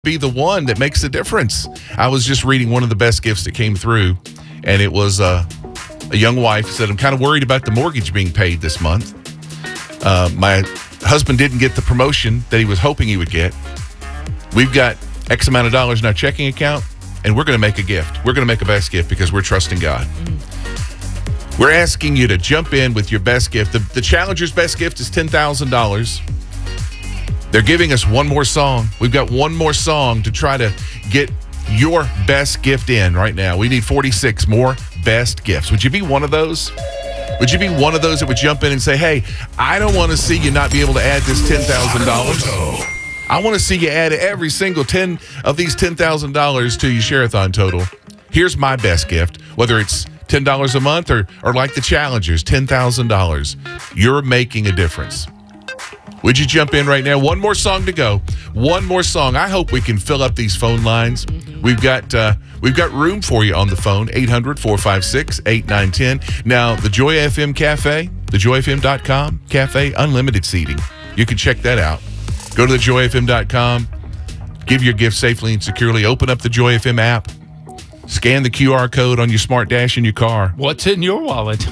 be the one that makes the difference. I was just reading one of the best gifts that came through, and it was a young wife said, I'm kind of worried about the mortgage being paid this month. My husband didn't get the promotion that he was hoping he would get. We've got X amount of dollars in our checking account, and we're going to make a gift. We're going to make a best gift because we're trusting God. We're asking you to jump in with your best gift. The Challenger's best gift is $10,000. They're giving us one more song. We've got one more song to try to get your best gift in right now. We need 46 more best gifts. Would you be one of those? Would you be one of those that would jump in and say, hey, I don't want to see you not be able to add this $10,000. I want to see you add every single 10 of these $10,000 to your Share-a-thon total. Here's my best gift, whether it's $10 a month or like the Challengers, $10,000. You're making a difference. Would you jump in right now? One more song to go. One more song. I hope we can fill up these phone lines. We've got room for you on the phone, 800-456-8910. Now, the Joy FM Cafe, thejoyfm.com Cafe, unlimited seating. You can check that out. Go to thejoyfm.com, give your gift safely and securely, open up the Joy FM app, scan the QR code on your smart dash in your car. What's in your wallet?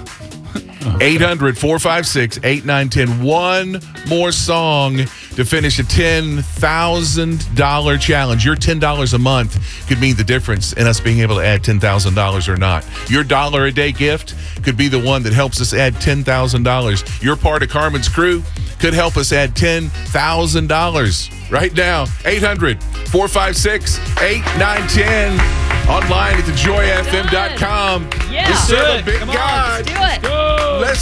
800-456-8910. One more song to finish a $10,000 challenge. Your $10 a month could mean the difference in us being able to add $10,000 or not. Your $1 a day gift could be the one that helps us add $10,000. Your part of Carmen's crew could help us add $10,000 right now. 800-456-8910. Online at thejoyfm.com. Yeah. We serve a big God. Let's do it. Go. Let's